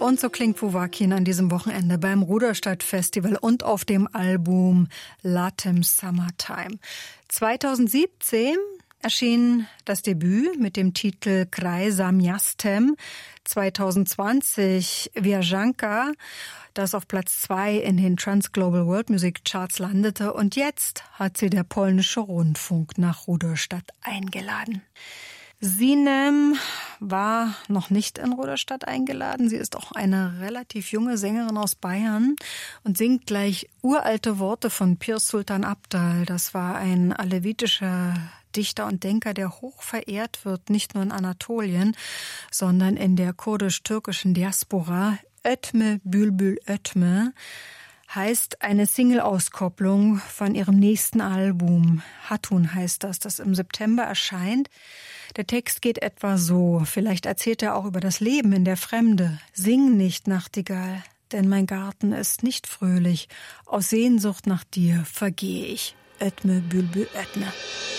Und so klingt Fouvakin an diesem Wochenende beim Ruderstadt-Festival und auf dem Album Latem Summertime. 2017 erschien das Debüt mit dem Titel Kraj za miastem. 2020 Viajanka, das auf Platz 2 in den Trans Global World Music Charts landete. Und jetzt hat sie der polnische Rundfunk nach Ruderstadt eingeladen. Sinem war noch nicht in Ruderstadt eingeladen. Sie ist auch eine relativ junge Sängerin aus Bayern und singt gleich uralte Worte von Pir Sultan Abdal. Das war ein alevitischer Dichter und Denker, der hoch verehrt wird, nicht nur in Anatolien, sondern in der kurdisch-türkischen Diaspora. Ötme Bülbül Ötme heißt eine Single-Auskopplung von ihrem nächsten Album. Hatun heißt das im September erscheint. Der Text geht etwa so, vielleicht erzählt er auch über das Leben in der Fremde. Sing nicht, Nachtigall, denn mein Garten ist nicht fröhlich. Aus Sehnsucht nach dir vergehe ich. Ötme Bülbül Ötme.